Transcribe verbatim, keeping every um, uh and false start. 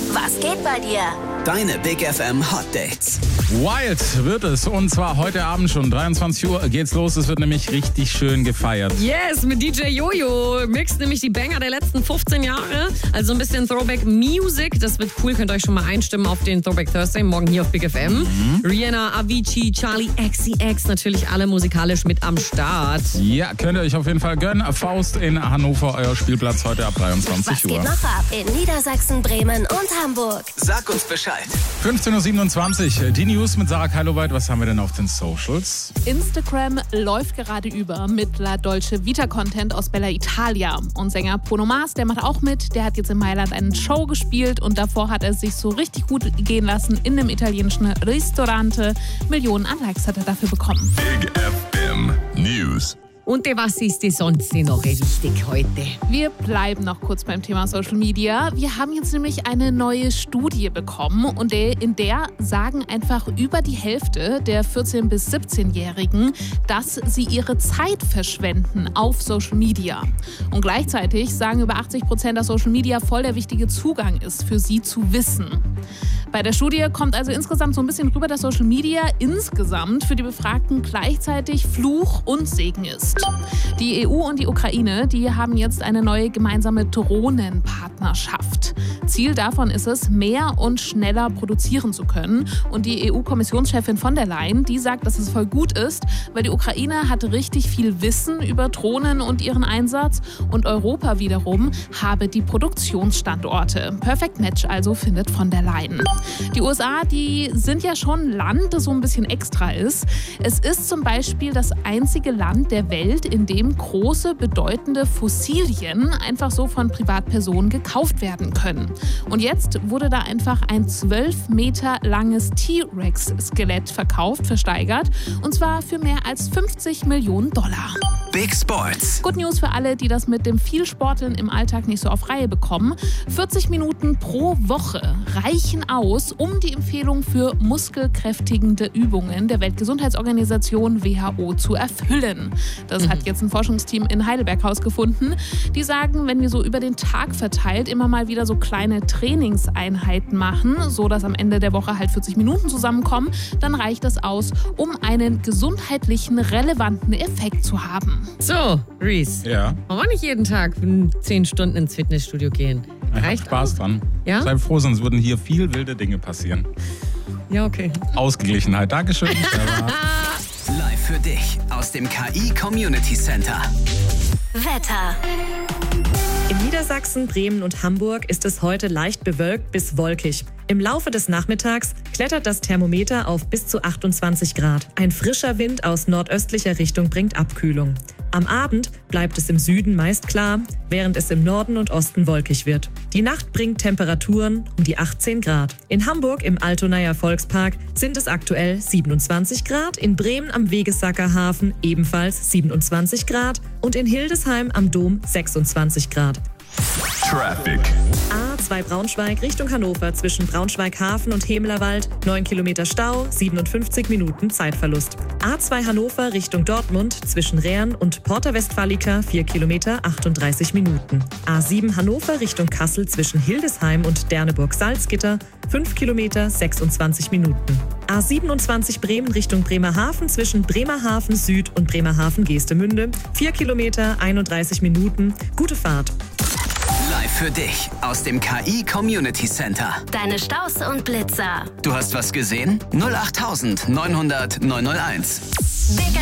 Was geht bei dir? Deine Big F M Hot Dates. Wild wird es, und zwar heute Abend schon, dreiundzwanzig Uhr geht's los. Es wird nämlich richtig schön gefeiert. Yes, mit D J Jojo mixt nämlich die Banger der letzten fünfzehn Jahre. Also ein bisschen Throwback Music, das wird cool. Könnt ihr euch schon mal einstimmen auf den Throwback Thursday, morgen hier auf Big F M. Mhm. Rihanna, Avicii, Charlie X C X, natürlich alle musikalisch mit am Start. Ja, könnt ihr euch auf jeden Fall gönnen. Faust in Hannover, euer Spielplatz heute ab dreiundzwanzig Uhr. Was geht noch ab in Niedersachsen, Bremen und Hamburg? Sag uns Bescheid. fünfzehn Uhr siebenundzwanzig, die News mit Sarah Keiloweit. Was haben wir denn auf den Socials? Instagram läuft gerade über mit La Dolce Vita Content aus Bella Italia. Und Sänger Bruno Mars, der macht auch mit. Der hat jetzt in Mailand eine Show gespielt und davor hat er sich so richtig gut gehen lassen in einem italienischen Ristorante. Millionen an Likes hat er dafür bekommen. Big F M News. Und was ist denn sonst noch wichtig heute? Wir bleiben noch kurz beim Thema Social Media. Wir haben jetzt nämlich eine neue Studie bekommen und in der sagen einfach über die Hälfte der vierzehn- bis siebzehnjährigen, dass sie ihre Zeit verschwenden auf Social Media. Und gleichzeitig sagen über achtzig Prozent, dass Social Media voll der wichtige Zugang ist, für sie zu wissen. Bei der Studie kommt also insgesamt so ein bisschen rüber, dass Social Media insgesamt für die Befragten gleichzeitig Fluch und Segen ist. Die E U und die Ukraine, die haben jetzt eine neue gemeinsame Drohnenpartnerschaft. Ziel davon ist es, mehr und schneller produzieren zu können. Und die E U-Kommissionschefin von der Leyen, die sagt, dass es voll gut ist, weil die Ukraine hat richtig viel Wissen über Drohnen und ihren Einsatz und Europa wiederum habe die Produktionsstandorte. Perfect Match also, findet von der Leyen. Die U S A, die sind ja schon ein Land, das so ein bisschen extra ist. Es ist zum Beispiel das einzige Land der Welt, in dem große, bedeutende Fossilien einfach so von Privatpersonen gekauft werden können. Und jetzt wurde da einfach ein zwölf Meter langes T-Rex-Skelett verkauft, versteigert. Und zwar für mehr als fünfzig Millionen Dollar. Big Sports. Good News für alle, die das mit dem Vielsporteln im Alltag nicht so auf Reihe bekommen. vierzig Minuten pro Woche reichen aus, um die Empfehlung für muskelkräftigende Übungen der Weltgesundheitsorganisation W H O zu erfüllen. Das hat jetzt ein Forschungsteam in Heidelberg herausgefunden. Die sagen, wenn wir so über den Tag verteilt immer mal wieder so kleine Trainingseinheiten machen, so dass am Ende der Woche halt vierzig Minuten zusammenkommen, dann reicht das aus, um einen gesundheitlichen, relevanten Effekt zu haben. So, Reese. Ja. Wollen wir nicht jeden Tag zehn Stunden ins Fitnessstudio gehen? Ich Reicht hab Spaß auch. dran. Ja? Sei froh, sonst würden hier viel wilde Dinge passieren. Ja, okay. Ausgeglichenheit. Dankeschön. Live für dich aus dem K I Community Center. Wetter. In Niedersachsen, Bremen und Hamburg ist es heute leicht bewölkt bis wolkig. Im Laufe des Nachmittags klettert das Thermometer auf bis zu achtundzwanzig Grad. Ein frischer Wind aus nordöstlicher Richtung bringt Abkühlung. Am Abend bleibt es im Süden meist klar, während es im Norden und Osten wolkig wird. Die Nacht bringt Temperaturen um die achtzehn Grad. In Hamburg im Altonaer Volkspark sind es aktuell siebenundzwanzig Grad, in Bremen am Wegesacker Hafen ebenfalls siebenundzwanzig Grad und in Hildesheim am Dom sechsundzwanzig Grad. Traffic. A zwei Braunschweig Richtung Hannover zwischen Braunschweig-Hafen und Hemelerwald, neun Kilometer Stau, siebenundfünfzig Minuten Zeitverlust. A zwei Hannover Richtung Dortmund zwischen Rehren und Porta Westfalica, vier Kilometer, achtunddreißig Minuten. A sieben Hannover Richtung Kassel zwischen Hildesheim und Derneburg-Salzgitter, fünf Kilometer, sechsundzwanzig Minuten. A siebenundzwanzig Bremen Richtung Bremerhaven zwischen Bremerhaven Süd und Bremerhaven Geestemünde, vier Kilometer, einunddreißig Minuten. Gute Fahrt. Live für dich aus dem K I Community Center. Deine Staus und Blitzer. Du hast was gesehen? null acht neunhundert neunhunderteins. Big